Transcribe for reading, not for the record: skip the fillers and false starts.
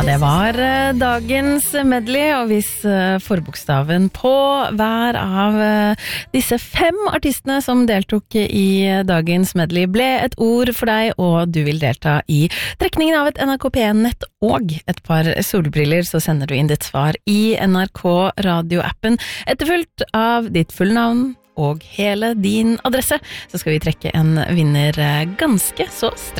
Det var dagens medley, og hvis forbokstaven på hver av disse 5 artistene som deltok i dagens medley ble et ord for deg, og du vil delta i trekningen av et NRK P1-nett og et par solbriller, så sender du inn ditt svar i NRK radioappen, etterfulgt av ditt fullnavn og hele din adresse, så skal vi trekke en vinner ganske så straks.